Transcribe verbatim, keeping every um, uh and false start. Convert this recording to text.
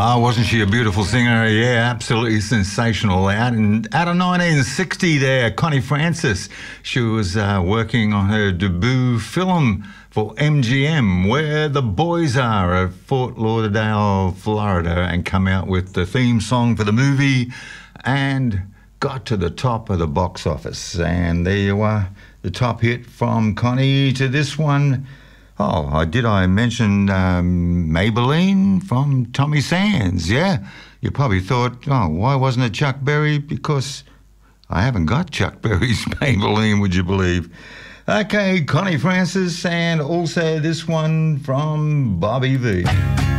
Oh, wasn't she a beautiful singer? Yeah, absolutely sensational. Out in out of nineteen sixty there, Connie Francis. She was uh, working on her debut film for M G M, Where the Boys Are, of Fort Lauderdale, Florida, and come out with the theme song for the movie and got to the top of the box office. And there you are, the top hit from Connie to this one. Oh, I did I mention um, Maybelline from Tommy Sands? Yeah, you probably thought, oh, why wasn't it Chuck Berry? Because I haven't got Chuck Berry's Maybelline, would you believe? Okay, Connie Francis, and also this one from Bobby V.